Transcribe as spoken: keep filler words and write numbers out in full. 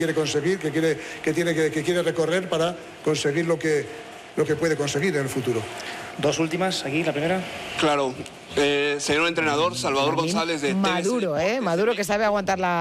quiere conseguir, que quiere, que tiene que, que quiere recorrer para conseguir lo que, lo que puede conseguir en el futuro. Dos últimas, aquí, la primera. Claro, eh, señor entrenador, Salvador González de Maduro, ¿eh? Maduro, que sabe aguantar la...